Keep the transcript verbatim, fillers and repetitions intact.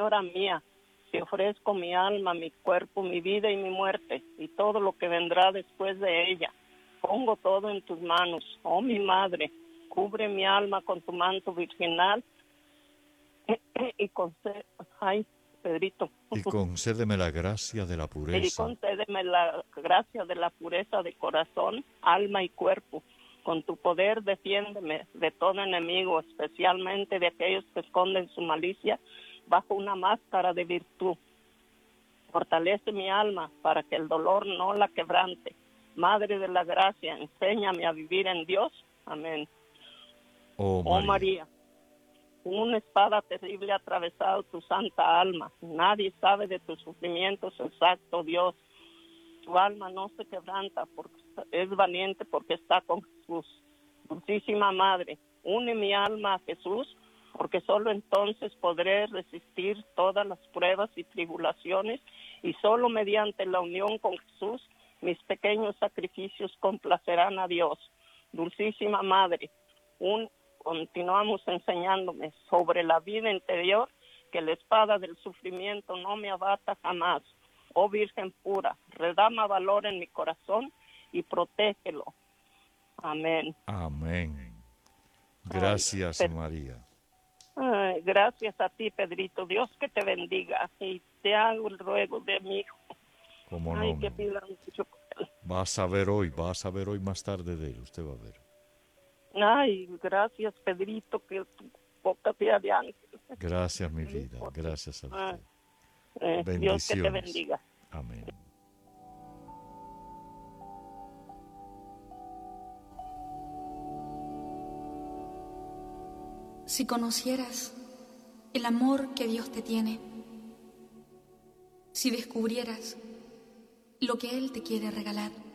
Señora mía, te ofrezco mi alma, mi cuerpo, mi vida y mi muerte, y todo lo que vendrá después de ella. Pongo todo en tus manos, oh mi madre, cubre mi alma con tu manto virginal, y concede, ay, Pedrito, Y concédeme la gracia de la y pureza. concédeme la gracia de la pureza de corazón, alma y cuerpo. Con tu poder defiéndeme de todo enemigo, especialmente de aquellos que esconden su malicia bajo una máscara de virtud. Fortalece mi alma para que el dolor no la quebrante. Madre de la gracia, enséñame a vivir en Dios. Amén. Oh Oh María, María, una espada terrible ha atravesado tu santa alma. Nadie sabe de tus sufrimientos exacto, Dios. Tu alma no se quebranta porque es valiente porque está con Jesús. Dulcísima Madre, une mi alma a Jesús, porque solo entonces podré resistir todas las pruebas y tribulaciones, y solo mediante la unión con Jesús mis pequeños sacrificios complacerán a Dios. Dulcísima Madre, un, continuamos enseñándome sobre la vida interior, que la espada del sufrimiento no me abata jamás. Oh Virgen pura, redama valor en mi corazón y protégelo. Amén. amén. Gracias, Ay, María. Ay, gracias a ti, Pedrito. Dios que te bendiga. Y te hago el ruego de mi hijo. Como Ay, no, que mi- pidan mucho por él. vas a ver hoy, vas a ver hoy más tarde de él, usted va a ver. Ay, gracias, Pedrito, que tu boca sea de ángel. Gracias, mi vida, gracias a Ay, usted. eh, Dios que te Bendiciones. bendiga. Amén. Si conocieras el amor que Dios te tiene, si descubrieras lo que Él te quiere regalar,